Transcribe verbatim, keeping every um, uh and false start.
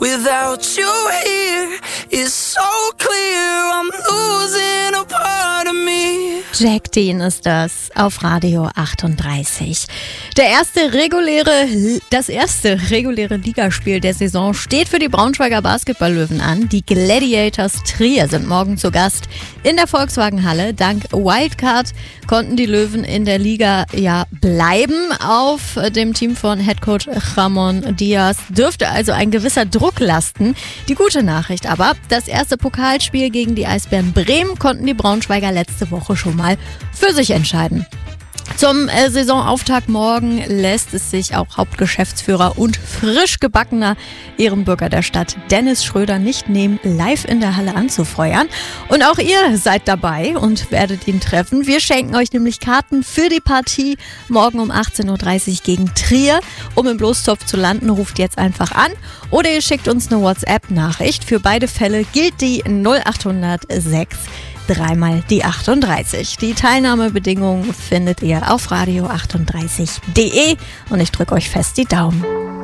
Without you here, it's so clear I'm losing a part of me. Jack Dean ist das auf Radio achtunddreißig. Der erste reguläre, das erste reguläre Ligaspiel der Saison steht für die Braunschweiger Basketball-Löwen an. Die Gladiators Trier sind morgen zu Gast in der Volkswagenhalle. Dank Wildcard konnten die Löwen in der Liga ja bleiben. Auf dem Team von Headcoach Ramon Diaz dürfte also ein gewisser Druck lasten. Die gute Nachricht aber, das erste Pokalspiel gegen die Eisbären Bremen konnten die Braunschweiger letzte Woche schon mal für sich entscheiden. Zum äh, Saisonauftakt morgen lässt es sich auch Hauptgeschäftsführer und frisch gebackener Ehrenbürger der Stadt Dennis Schröder nicht nehmen, live in der Halle anzufeuern. Und auch ihr seid dabei und werdet ihn treffen. Wir schenken euch nämlich Karten für die Partie morgen um achtzehn Uhr dreißig gegen Trier. Um im Lostopf zu landen, ruft jetzt einfach an oder ihr schickt uns eine WhatsApp-Nachricht. Für beide Fälle gilt die null acht null sechs dreimal die achtunddreißig. Die Teilnahmebedingungen findet ihr auf radio achtunddreißig punkt de und ich drücke euch fest die Daumen.